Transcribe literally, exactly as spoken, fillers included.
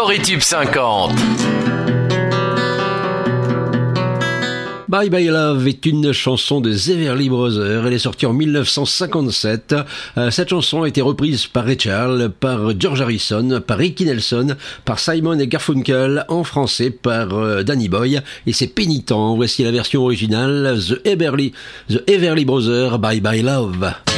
Floritube cinquante. Bye Bye Love est une chanson de The Everly Brothers. Elle est sortie en mille neuf cent cinquante-sept. Euh, cette chanson a été reprise par Ray Charles, par George Harrison, par Ricky Nelson, par Simon et Garfunkel, en français par euh, Danny Boy. Et c'est pénitent. Voici la version originale, The Everly, The Everly Brothers, Bye Bye Love.